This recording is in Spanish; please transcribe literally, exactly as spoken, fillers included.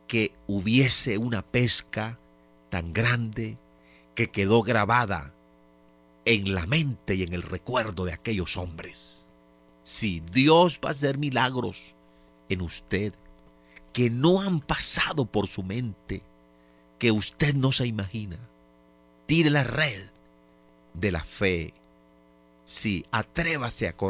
que hubiese una pesca tan grande que quedó grabada en la mente y en el recuerdo de aquellos hombres. Sí, Dios va a hacer milagros en usted que no han pasado por su mente, que usted no se imagina. Tire la red de la fe. Sí, atrévase a correr